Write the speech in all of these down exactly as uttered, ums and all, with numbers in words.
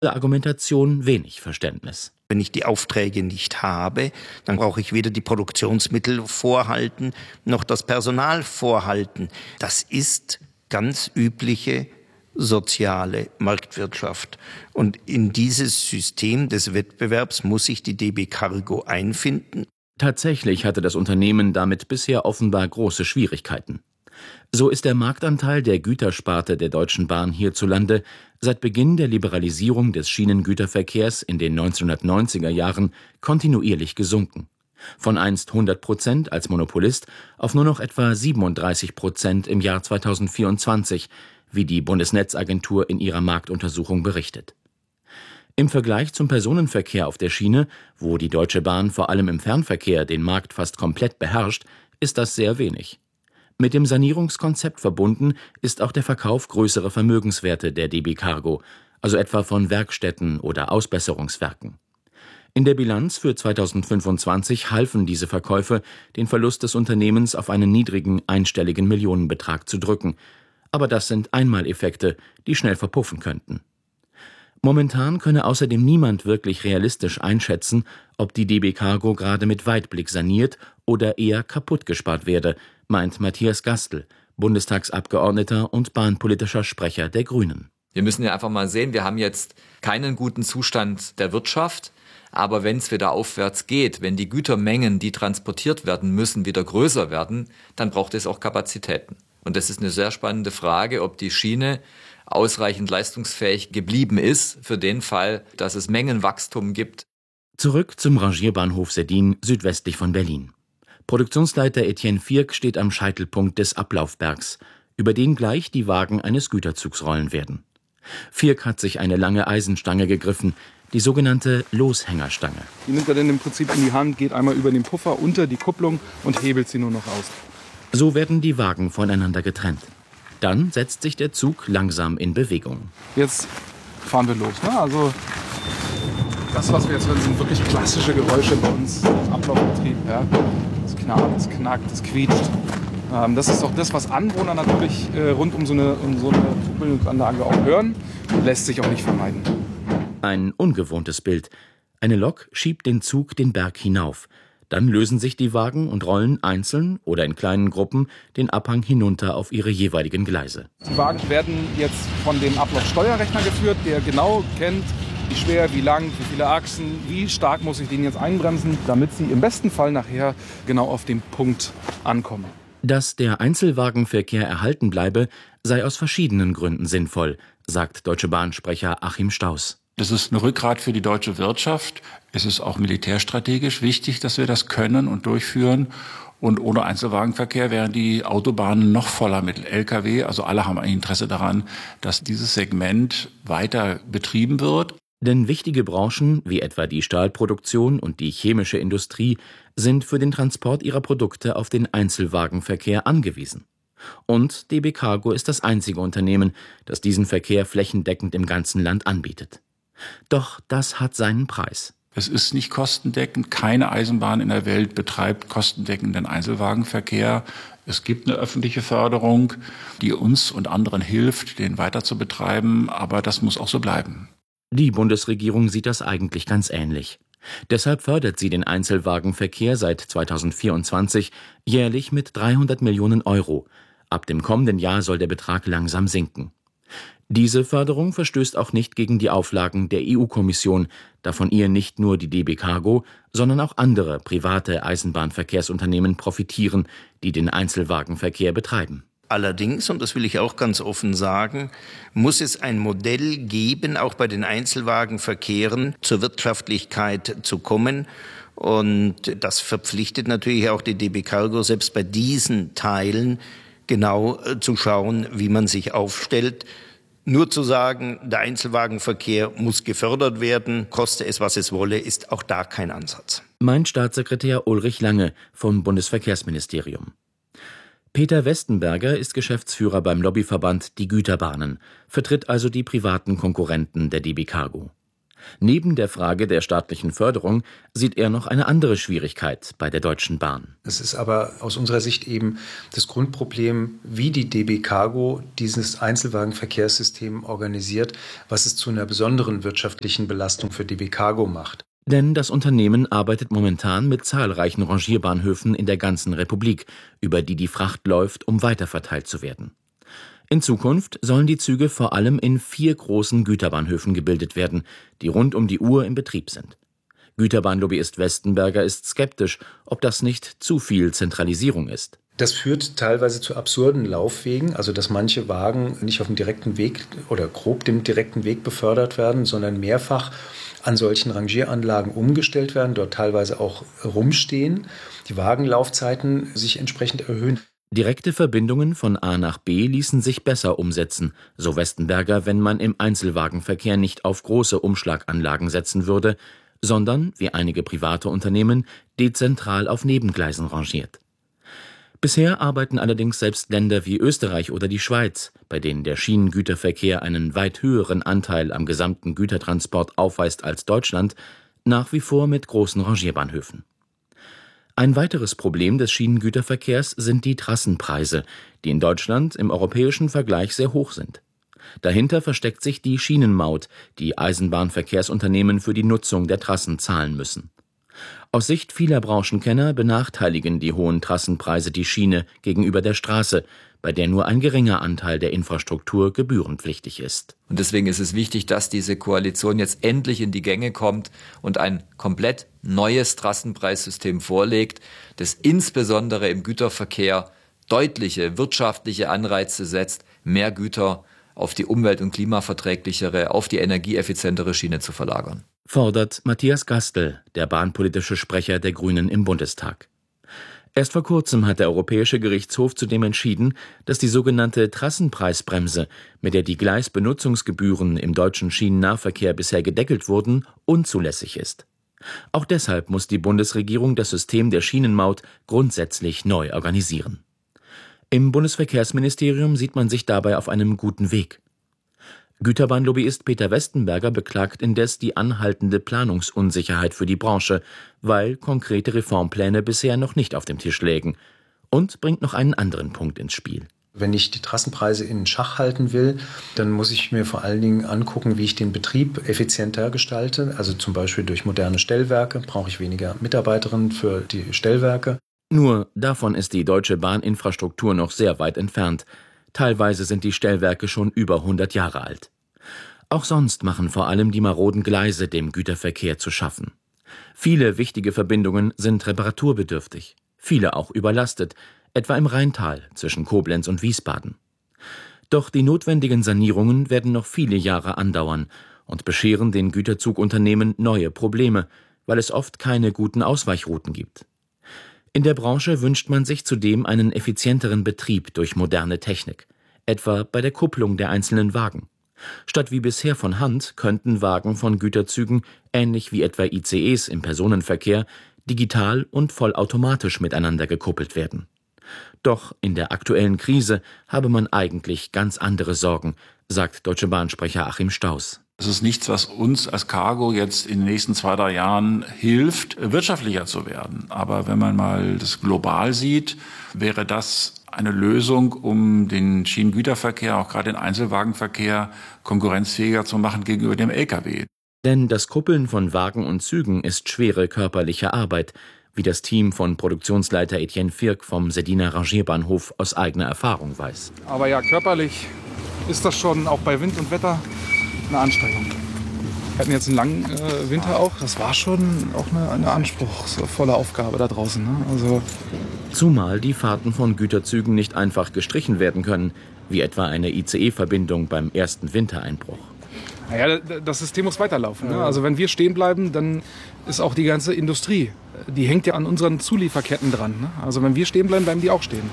Argumentation wenig Verständnis. Wenn ich die Aufträge nicht habe, dann brauche ich weder die Produktionsmittel vorhalten, noch das Personal vorhalten. Das ist ganz übliche soziale Marktwirtschaft. Und in dieses System des Wettbewerbs muss sich die D B Cargo einfinden. Tatsächlich hatte das Unternehmen damit bisher offenbar große Schwierigkeiten. So ist der Marktanteil der Gütersparte der Deutschen Bahn hierzulande seit Beginn der Liberalisierung des Schienengüterverkehrs in den neunzehnhundertneunziger Jahren kontinuierlich gesunken. Von einst hundert Prozent als Monopolist auf nur noch etwa siebenunddreißig Prozent im Jahr zweitausendvierundzwanzig, wie die Bundesnetzagentur in ihrer Marktuntersuchung berichtet. Im Vergleich zum Personenverkehr auf der Schiene, wo die Deutsche Bahn vor allem im Fernverkehr den Markt fast komplett beherrscht, ist das sehr wenig. Mit dem Sanierungskonzept verbunden ist auch der Verkauf größerer Vermögenswerte der D B Cargo, also etwa von Werkstätten oder Ausbesserungswerken. In der Bilanz für zweitausendfünfundzwanzig halfen diese Verkäufe, den Verlust des Unternehmens auf einen niedrigen einstelligen Millionenbetrag zu drücken. Aber das sind Einmaleffekte, die schnell verpuffen könnten. Momentan könne außerdem niemand wirklich realistisch einschätzen, ob die D B Cargo gerade mit Weitblick saniert oder eher kaputt gespart werde, meint Matthias Gastl, Bundestagsabgeordneter und bahnpolitischer Sprecher der Grünen. Wir müssen ja einfach mal sehen, wir haben jetzt keinen guten Zustand der Wirtschaft, aber wenn es wieder aufwärts geht, wenn die Gütermengen, die transportiert werden müssen, wieder größer werden, dann braucht es auch Kapazitäten. Und das ist eine sehr spannende Frage, ob die Schiene ausreichend leistungsfähig geblieben ist für den Fall, dass es Mengenwachstum gibt. Zurück zum Rangierbahnhof Seddin südwestlich von Berlin. Produktionsleiter Etienne Vierk steht am Scheitelpunkt des Ablaufbergs, über den gleich die Wagen eines Güterzugs rollen werden. Vierk hat sich eine lange Eisenstange gegriffen, die sogenannte Loshängerstange. Die nimmt er dann im Prinzip in die Hand, geht einmal über den Puffer unter die Kupplung und hebelt sie nur noch aus. So werden die Wagen voneinander getrennt. Dann setzt sich der Zug langsam in Bewegung. Jetzt fahren wir los. Ne? Also das, was wir jetzt hören, sind wirklich klassische Geräusche bei uns im Ablaufbetrieb. Ja? Es knarrt, es knackt, es quietscht. Ähm, das ist auch das, was Anwohner natürlich äh, rund um so eine, um so eine Kuppelanlage auch hören. Lässt sich auch nicht vermeiden. Ein ungewohntes Bild. Eine Lok schiebt den Zug den Berg hinauf. Dann lösen sich die Wagen und rollen einzeln oder in kleinen Gruppen den Abhang hinunter auf ihre jeweiligen Gleise. Die Wagen werden jetzt von dem Ablaufsteuerrechner geführt, der genau kennt, wie schwer, wie lang, wie viele Achsen, wie stark muss ich den jetzt einbremsen, damit sie im besten Fall nachher genau auf dem Punkt ankommen. Dass der Einzelwagenverkehr erhalten bleibe, sei aus verschiedenen Gründen sinnvoll, sagt Deutsche Bahn-Sprecher Achim Stauß. Das ist ein Rückgrat für die deutsche Wirtschaft. Es ist auch militärstrategisch wichtig, dass wir das können und durchführen. Und ohne Einzelwagenverkehr wären die Autobahnen noch voller mit L K W. Also alle haben ein Interesse daran, dass dieses Segment weiter betrieben wird. Denn wichtige Branchen, wie etwa die Stahlproduktion und die chemische Industrie, sind für den Transport ihrer Produkte auf den Einzelwagenverkehr angewiesen. Und D B Cargo ist das einzige Unternehmen, das diesen Verkehr flächendeckend im ganzen Land anbietet. Doch das hat seinen Preis. Es ist nicht kostendeckend. Keine Eisenbahn in der Welt betreibt kostendeckenden Einzelwagenverkehr. Es gibt eine öffentliche Förderung, die uns und anderen hilft, den weiter zu betreiben. Aber das muss auch so bleiben. Die Bundesregierung sieht das eigentlich ganz ähnlich. Deshalb fördert sie den Einzelwagenverkehr seit zweitausendvierundzwanzig jährlich mit dreihundert Millionen Euro. Ab dem kommenden Jahr soll der Betrag langsam sinken. Diese Förderung verstößt auch nicht gegen die Auflagen der E U-Kommission, da von ihr nicht nur die D B Cargo, sondern auch andere private Eisenbahnverkehrsunternehmen profitieren, die den Einzelwagenverkehr betreiben. Allerdings, und das will ich auch ganz offen sagen, muss es ein Modell geben, auch bei den Einzelwagenverkehren zur Wirtschaftlichkeit zu kommen. Und das verpflichtet natürlich auch die D B Cargo, selbst bei diesen Teilen genau zu schauen, wie man sich aufstellt. Nur zu sagen, der Einzelwagenverkehr muss gefördert werden, koste es, was es wolle, ist auch da kein Ansatz. Meint Staatssekretär Ulrich Lange vom Bundesverkehrsministerium. Peter Westenberger ist Geschäftsführer beim Lobbyverband Die Güterbahnen, vertritt also die privaten Konkurrenten der D B Cargo. Neben der Frage der staatlichen Förderung sieht er noch eine andere Schwierigkeit bei der Deutschen Bahn. Es ist aber aus unserer Sicht eben das Grundproblem, wie die D B Cargo dieses Einzelwagenverkehrssystem organisiert, was es zu einer besonderen wirtschaftlichen Belastung für D B Cargo macht. Denn das Unternehmen arbeitet momentan mit zahlreichen Rangierbahnhöfen in der ganzen Republik, über die die Fracht läuft, um weiterverteilt zu werden. In Zukunft sollen die Züge vor allem in vier großen Güterbahnhöfen gebildet werden, die rund um die Uhr in Betrieb sind. Güterbahnlobbyist Westenberger ist skeptisch, ob das nicht zu viel Zentralisierung ist. Das führt teilweise zu absurden Laufwegen, also dass manche Wagen nicht auf dem direkten Weg oder grob dem direkten Weg befördert werden, sondern mehrfach an solchen Rangieranlagen umgestellt werden, dort teilweise auch rumstehen, die Wagenlaufzeiten sich entsprechend erhöhen. Direkte Verbindungen von A nach B ließen sich besser umsetzen, so Westenberger, wenn man im Einzelwagenverkehr nicht auf große Umschlaganlagen setzen würde, sondern, wie einige private Unternehmen, dezentral auf Nebengleisen rangiert. Bisher arbeiten allerdings selbst Länder wie Österreich oder die Schweiz, bei denen der Schienengüterverkehr einen weit höheren Anteil am gesamten Gütertransport aufweist als Deutschland, nach wie vor mit großen Rangierbahnhöfen. Ein weiteres Problem des Schienengüterverkehrs sind die Trassenpreise, die in Deutschland im europäischen Vergleich sehr hoch sind. Dahinter versteckt sich die Schienenmaut, die Eisenbahnverkehrsunternehmen für die Nutzung der Trassen zahlen müssen. Aus Sicht vieler Branchenkenner benachteiligen die hohen Trassenpreise die Schiene gegenüber der Straße, bei der nur ein geringer Anteil der Infrastruktur gebührenpflichtig ist. Und deswegen ist es wichtig, dass diese Koalition jetzt endlich in die Gänge kommt und ein komplett neues Trassenpreissystem vorlegt, das insbesondere im Güterverkehr deutliche wirtschaftliche Anreize setzt, mehr Güter auf die umwelt- und klimaverträglichere, auf die energieeffizientere Schiene zu verlagern. Fordert Matthias Gastel, der bahnpolitische Sprecher der Grünen im Bundestag. Erst vor kurzem hat der Europäische Gerichtshof zudem entschieden, dass die sogenannte Trassenpreisbremse, mit der die Gleisbenutzungsgebühren im deutschen Schienennahverkehr bisher gedeckelt wurden, unzulässig ist. Auch deshalb muss die Bundesregierung das System der Schienenmaut grundsätzlich neu organisieren. Im Bundesverkehrsministerium sieht man sich dabei auf einem guten Weg. Güterbahnlobbyist Peter Westenberger beklagt indes die anhaltende Planungsunsicherheit für die Branche, weil konkrete Reformpläne bisher noch nicht auf dem Tisch lägen, und bringt noch einen anderen Punkt ins Spiel. Wenn ich die Trassenpreise in Schach halten will, dann muss ich mir vor allen Dingen angucken, wie ich den Betrieb effizienter gestalte. Also zum Beispiel durch moderne Stellwerke brauche ich weniger Mitarbeiterinnen für die Stellwerke. Nur davon ist die deutsche Bahninfrastruktur noch sehr weit entfernt. Teilweise sind die Stellwerke schon über hundert Jahre alt. Auch sonst machen vor allem die maroden Gleise dem Güterverkehr zu schaffen. Viele wichtige Verbindungen sind reparaturbedürftig, viele auch überlastet, etwa im Rheintal zwischen Koblenz und Wiesbaden. Doch die notwendigen Sanierungen werden noch viele Jahre andauern und bescheren den Güterzugunternehmen neue Probleme, weil es oft keine guten Ausweichrouten gibt. In der Branche wünscht man sich zudem einen effizienteren Betrieb durch moderne Technik, etwa bei der Kupplung der einzelnen Wagen. Statt wie bisher von Hand könnten Wagen von Güterzügen, ähnlich wie etwa I C Es im Personenverkehr, digital und vollautomatisch miteinander gekuppelt werden. Doch in der aktuellen Krise habe man eigentlich ganz andere Sorgen, sagt Deutsche Bahn-Sprecher Achim Staus. Es ist nichts, was uns als Cargo jetzt in den nächsten zwei, drei Jahren hilft, wirtschaftlicher zu werden. Aber wenn man mal das global sieht, wäre das eine Lösung, um den Schienengüterverkehr, auch gerade den Einzelwagenverkehr, konkurrenzfähiger zu machen gegenüber dem L K W. Denn das Kuppeln von Wagen und Zügen ist schwere körperliche Arbeit, wie das Team von Produktionsleiter Etienne Firk vom Seddiner Rangierbahnhof aus eigener Erfahrung weiß. Aber ja, körperlich ist das schon auch bei Wind und Wetter eine Anstrengung. Wir hatten jetzt einen langen äh, Winter auch. Das war schon auch eine, eine anspruchsvolle Aufgabe da draußen. Ne? Also Zumal die Fahrten von Güterzügen nicht einfach gestrichen werden können, wie etwa eine I C E-Verbindung beim ersten Wintereinbruch. Naja, das System muss weiterlaufen. Ne? Also wenn wir stehen bleiben, dann ist auch die ganze Industrie, die hängt ja an unseren Zulieferketten dran. Ne? Also wenn wir stehen bleiben, bleiben die auch stehen.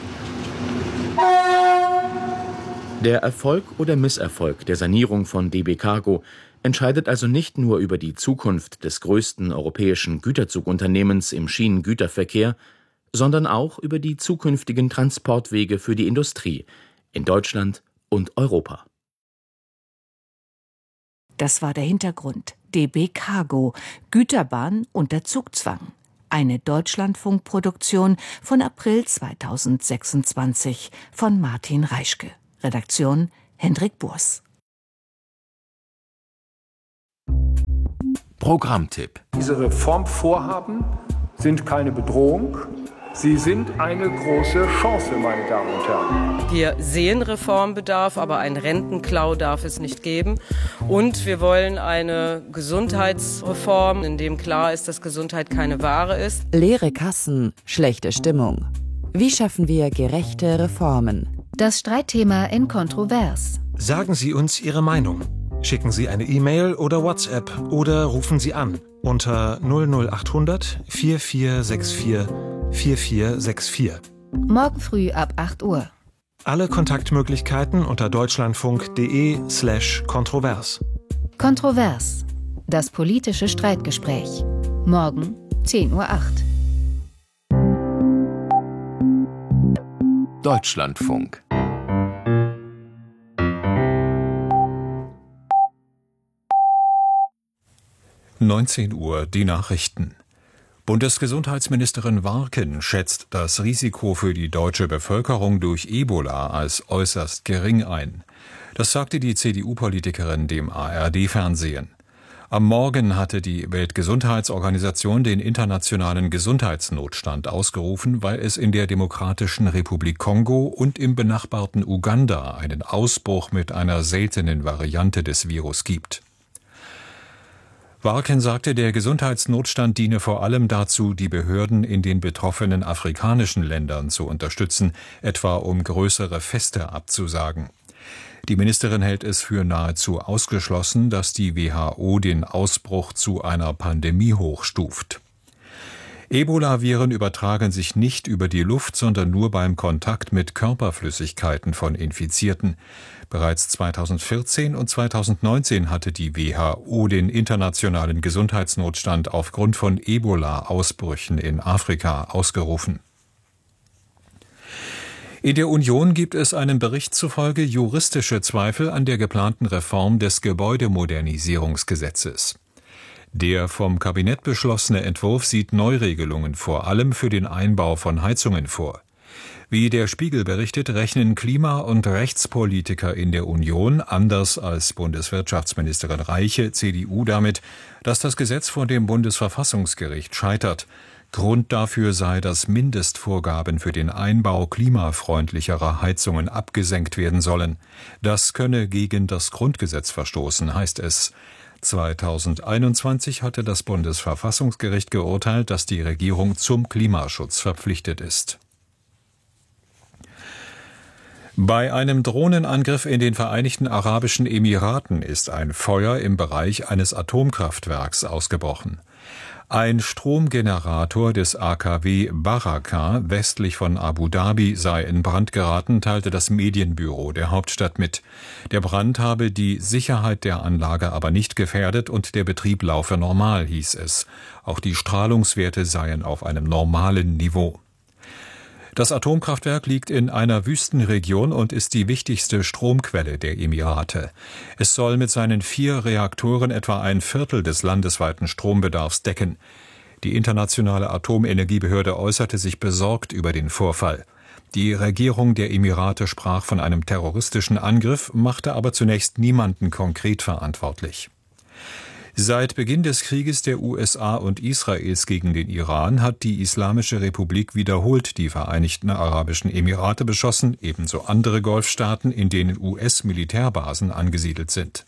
Der Erfolg oder Misserfolg der Sanierung von D B Cargo entscheidet also nicht nur über die Zukunft des größten europäischen Güterzugunternehmens im Schienengüterverkehr, sondern auch über die zukünftigen Transportwege für die Industrie in Deutschland und Europa. Das war der Hintergrund. D B Cargo, Güterbahn unter Zugzwang. Eine Deutschlandfunkproduktion von April zweitausendsechsundzwanzig von Martin Reischke. Redaktion Hendrik Burs. Programmtipp. Diese Reformvorhaben sind keine Bedrohung. Sie sind eine große Chance, meine Damen und Herren. Wir sehen Reformbedarf, aber einen Rentenklau darf es nicht geben. Und wir wollen eine Gesundheitsreform, in dem klar ist, dass Gesundheit keine Ware ist. Leere Kassen, schlechte Stimmung. Wie schaffen wir gerechte Reformen? Das Streitthema in Kontrovers. Sagen Sie uns Ihre Meinung. Schicken Sie eine E-Mail oder WhatsApp oder rufen Sie an unter null null acht hundert vier vier sechs vier vier vier sechs vier. Morgen früh ab acht Uhr. Alle Kontaktmöglichkeiten unter deutschlandfunk.de slash kontrovers. Kontrovers. Das politische Streitgespräch. Morgen zehn Uhr acht. Deutschlandfunk. neunzehn Uhr, die Nachrichten. Bundesgesundheitsministerin Warken schätzt das Risiko für die deutsche Bevölkerung durch Ebola als äußerst gering ein. Das sagte die C D U-Politikerin dem A R D-Fernsehen. Am Morgen hatte die Weltgesundheitsorganisation den internationalen Gesundheitsnotstand ausgerufen, weil es in der Demokratischen Republik Kongo und im benachbarten Uganda einen Ausbruch mit einer seltenen Variante des Virus gibt. Warken sagte, der Gesundheitsnotstand diene vor allem dazu, die Behörden in den betroffenen afrikanischen Ländern zu unterstützen, etwa um größere Feste abzusagen. Die Ministerin hält es für nahezu ausgeschlossen, dass die W H O den Ausbruch zu einer Pandemie hochstuft. Ebola-Viren übertragen sich nicht über die Luft, sondern nur beim Kontakt mit Körperflüssigkeiten von Infizierten. Bereits zweitausendvierzehn und zweitausendneunzehn hatte die W H O den internationalen Gesundheitsnotstand aufgrund von Ebola-Ausbrüchen in Afrika ausgerufen. In der Union gibt es einem Bericht zufolge juristische Zweifel an der geplanten Reform des Gebäudemodernisierungsgesetzes. Der vom Kabinett beschlossene Entwurf sieht Neuregelungen vor allem für den Einbau von Heizungen vor. Wie der Spiegel berichtet, rechnen Klima- und Rechtspolitiker in der Union, anders als Bundeswirtschaftsministerin Reiche, C D U, damit, dass das Gesetz vor dem Bundesverfassungsgericht scheitert. Grund dafür sei, dass Mindestvorgaben für den Einbau klimafreundlicherer Heizungen abgesenkt werden sollen. Das könne gegen das Grundgesetz verstoßen, heißt es. zweitausendeinundzwanzig hatte das Bundesverfassungsgericht geurteilt, dass die Regierung zum Klimaschutz verpflichtet ist. Bei einem Drohnenangriff in den Vereinigten Arabischen Emiraten ist ein Feuer im Bereich eines Atomkraftwerks ausgebrochen. Ein Stromgenerator des A K W Baraka westlich von Abu Dhabi sei in Brand geraten, teilte das Medienbüro der Hauptstadt mit. Der Brand habe die Sicherheit der Anlage aber nicht gefährdet und der Betrieb laufe normal, hieß es. Auch die Strahlungswerte seien auf einem normalen Niveau. Das Atomkraftwerk liegt in einer Wüstenregion und ist die wichtigste Stromquelle der Emirate. Es soll mit seinen vier Reaktoren etwa ein Viertel des landesweiten Strombedarfs decken. Die internationale Atomenergiebehörde äußerte sich besorgt über den Vorfall. Die Regierung der Emirate sprach von einem terroristischen Angriff, machte aber zunächst niemanden konkret verantwortlich. Seit Beginn des Krieges der U S A und Israels gegen den Iran hat die Islamische Republik wiederholt die Vereinigten Arabischen Emirate beschossen, ebenso andere Golfstaaten, in denen U S-Militärbasen angesiedelt sind.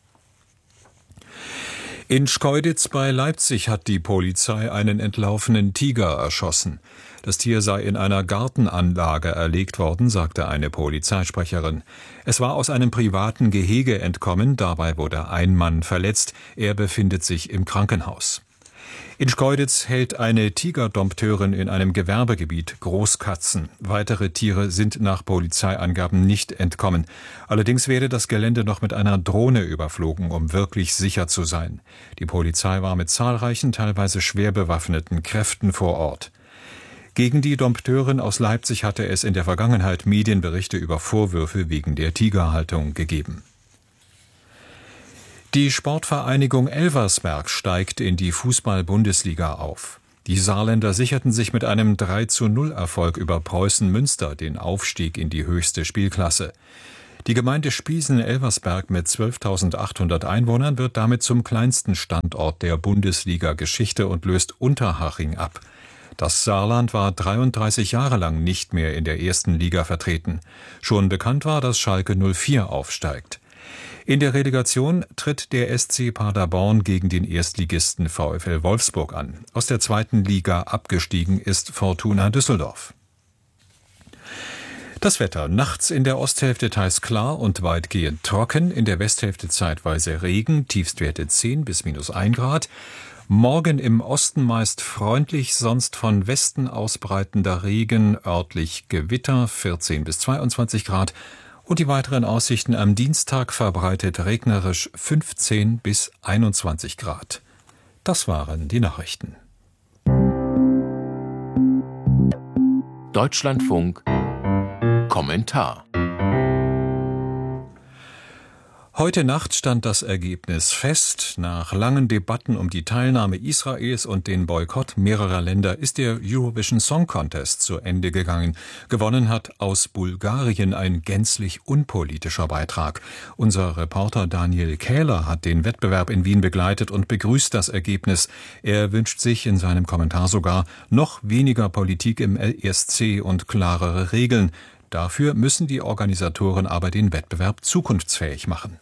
In Schkeuditz bei Leipzig hat die Polizei einen entlaufenen Tiger erschossen. Das Tier sei in einer Gartenanlage erlegt worden, sagte eine Polizeisprecherin. Es war aus einem privaten Gehege entkommen, dabei wurde ein Mann verletzt. Er befindet sich im Krankenhaus. In Schkeuditz hält eine Tigerdompteurin in einem Gewerbegebiet Großkatzen. Weitere Tiere sind nach Polizeiangaben nicht entkommen. Allerdings werde das Gelände noch mit einer Drohne überflogen, um wirklich sicher zu sein. Die Polizei war mit zahlreichen, teilweise schwer bewaffneten Kräften vor Ort. Gegen die Dompteurin aus Leipzig hatte es in der Vergangenheit Medienberichte über Vorwürfe wegen der Tigerhaltung gegeben. Die Sportvereinigung Elversberg steigt in die Fußball-Bundesliga auf. Die Saarländer sicherten sich mit einem drei zu null Erfolg über Preußen Münster den Aufstieg in die höchste Spielklasse. Die Gemeinde Spiesen-Elversberg mit zwölftausendachthundert Einwohnern wird damit zum kleinsten Standort der Bundesliga-Geschichte und löst Unterhaching ab. Das Saarland war dreiunddreißig Jahre lang nicht mehr in der ersten Liga vertreten. Schon bekannt war, dass Schalke null vier aufsteigt. In der Relegation tritt der S C Paderborn gegen den Erstligisten VfL Wolfsburg an. Aus der zweiten Liga abgestiegen ist Fortuna Düsseldorf. Das Wetter. Nachts in der Osthälfte teils klar und weitgehend trocken, in der Westhälfte zeitweise Regen, Tiefstwerte zehn bis minus ein Grad. Morgen im Osten meist freundlich, sonst von Westen ausbreitender Regen, örtlich Gewitter, vierzehn bis zweiundzwanzig Grad. Und die weiteren Aussichten am Dienstag verbreitet regnerisch fünfzehn bis einundzwanzig Grad. Das waren die Nachrichten. Deutschlandfunk Kommentar. Heute Nacht stand das Ergebnis fest. Nach langen Debatten um die Teilnahme Israels und den Boykott mehrerer Länder ist der Eurovision Song Contest zu Ende gegangen. Gewonnen hat aus Bulgarien ein gänzlich unpolitischer Beitrag. Unser Reporter Daniel Kähler hat den Wettbewerb in Wien begleitet und begrüßt das Ergebnis. Er wünscht sich in seinem Kommentar sogar noch weniger Politik im L E S C und klarere Regeln. Dafür müssen die Organisatoren aber den Wettbewerb zukunftsfähig machen.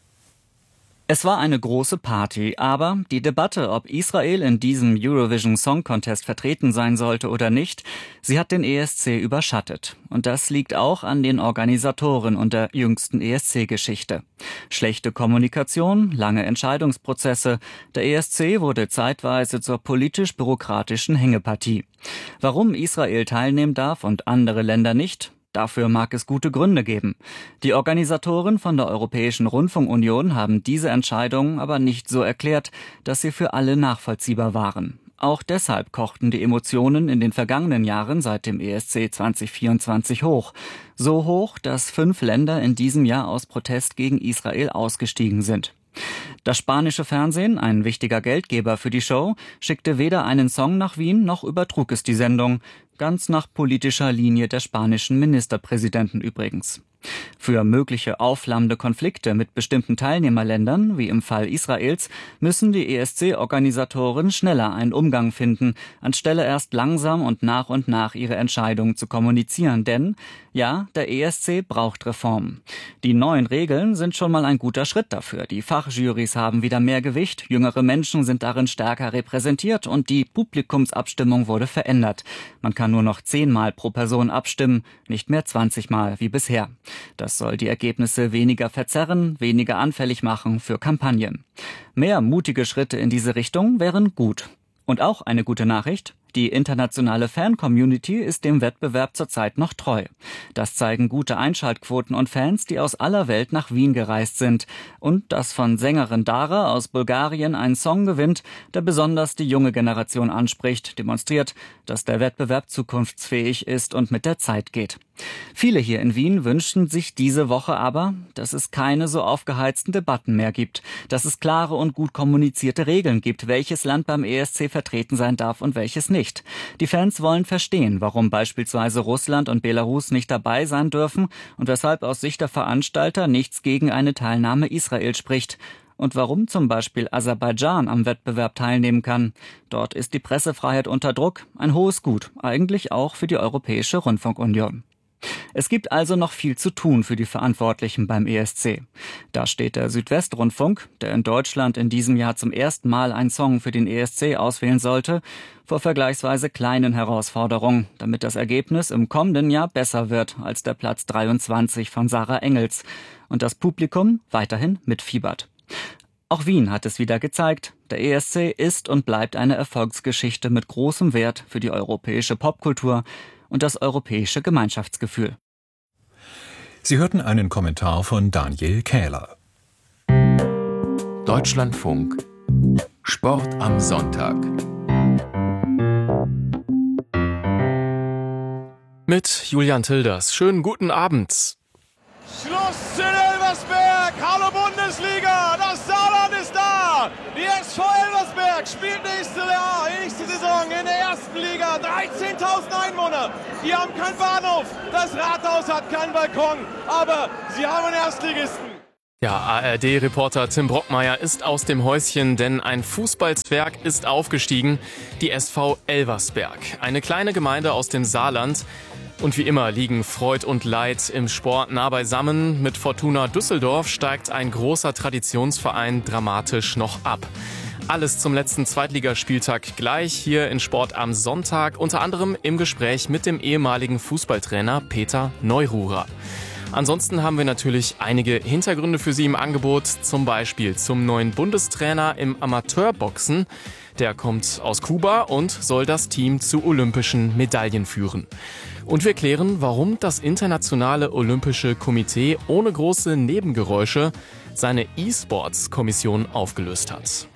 Es war eine große Party, aber die Debatte, ob Israel in diesem Eurovision Song Contest vertreten sein sollte oder nicht, sie hat den E S C überschattet. Und das liegt auch an den Organisatoren und der jüngsten E S C-Geschichte. Schlechte Kommunikation, lange Entscheidungsprozesse. Der E S C wurde zeitweise zur politisch-bürokratischen Hängepartie. Warum Israel teilnehmen darf und andere Länder nicht? Dafür mag es gute Gründe geben. Die Organisatoren von der Europäischen Rundfunkunion haben diese Entscheidung aber nicht so erklärt, dass sie für alle nachvollziehbar waren. Auch deshalb kochten die Emotionen in den vergangenen Jahren seit dem E S C zwanzig vierundzwanzig hoch. So hoch, dass fünf Länder in diesem Jahr aus Protest gegen Israel ausgestiegen sind. Das spanische Fernsehen, ein wichtiger Geldgeber für die Show, schickte weder einen Song nach Wien noch übertrug es die Sendung. Ganz nach politischer Linie der spanischen Ministerpräsidenten übrigens. Für mögliche aufflammende Konflikte mit bestimmten Teilnehmerländern, wie im Fall Israels, müssen die E S C-Organisatoren schneller einen Umgang finden, anstelle erst langsam und nach und nach ihre Entscheidungen zu kommunizieren. Denn, ja, der E S C braucht Reformen. Die neuen Regeln sind schon mal ein guter Schritt dafür. Die Fachjurys haben wieder mehr Gewicht, jüngere Menschen sind darin stärker repräsentiert und die Publikumsabstimmung wurde verändert. Man kann nur noch zehnmal pro Person abstimmen, nicht mehr zwanzig Mal wie bisher. Das soll die Ergebnisse weniger verzerren, weniger anfällig machen für Kampagnen. Mehr mutige Schritte in diese Richtung wären gut. Und auch eine gute Nachricht: Die internationale Fan-Community ist dem Wettbewerb zurzeit noch treu. Das zeigen gute Einschaltquoten und Fans, die aus aller Welt nach Wien gereist sind. Und dass von Sängerin Dara aus Bulgarien ein Song gewinnt, der besonders die junge Generation anspricht, demonstriert, dass der Wettbewerb zukunftsfähig ist und mit der Zeit geht. Viele hier in Wien wünschen sich diese Woche aber, dass es keine so aufgeheizten Debatten mehr gibt, dass es klare und gut kommunizierte Regeln gibt, welches Land beim E S C vertreten sein darf und welches nicht. Die Fans wollen verstehen, warum beispielsweise Russland und Belarus nicht dabei sein dürfen und weshalb aus Sicht der Veranstalter nichts gegen eine Teilnahme Israels spricht. Und warum zum Beispiel Aserbaidschan am Wettbewerb teilnehmen kann. Dort ist die Pressefreiheit unter Druck, ein hohes Gut, eigentlich auch für die Europäische Rundfunkunion. Es gibt also noch viel zu tun für die Verantwortlichen beim E S C. Da steht der Südwestrundfunk, der in Deutschland in diesem Jahr zum ersten Mal einen Song für den E S C auswählen sollte, vor vergleichsweise kleinen Herausforderungen, damit das Ergebnis im kommenden Jahr besser wird als der Platz dreiundzwanzig von Sarah Engels und das Publikum weiterhin mitfiebert. Auch Wien hat es wieder gezeigt. Der E S C ist und bleibt eine Erfolgsgeschichte mit großem Wert für die europäische Popkultur und das europäische Gemeinschaftsgefühl. Sie hörten einen Kommentar von Daniel Kähler. Deutschlandfunk Sport am Sonntag. Mit Julian Tilders. Schönen guten Abend. Schluss in Elversberg. Hallo Bundesliga. Das Saarland ist da. S V Elversberg spielt nächste Jahr, nächste Saison in der ersten Liga. dreizehntausend Einwohner. Die haben keinen Bahnhof. Das Rathaus hat keinen Balkon. Aber sie haben einen Erstligisten. Ja, A R D-Reporter Tim Brockmeier ist aus dem Häuschen, denn ein Fußballzwerg ist aufgestiegen. Die S V Elversberg. Eine kleine Gemeinde aus dem Saarland. Und wie immer liegen Freud und Leid im Sport nah beisammen. Mit Fortuna Düsseldorf steigt ein großer Traditionsverein dramatisch noch ab. Alles zum letzten Zweitligaspieltag gleich hier in Sport am Sonntag. Unter anderem im Gespräch mit dem ehemaligen Fußballtrainer Peter Neururer. Ansonsten haben wir natürlich einige Hintergründe für Sie im Angebot. Zum Beispiel zum neuen Bundestrainer im Amateurboxen. Der kommt aus Kuba und soll das Team zu olympischen Medaillen führen. Und wir klären, warum das Internationale Olympische Komitee ohne große Nebengeräusche seine E-Sports-Kommission aufgelöst hat.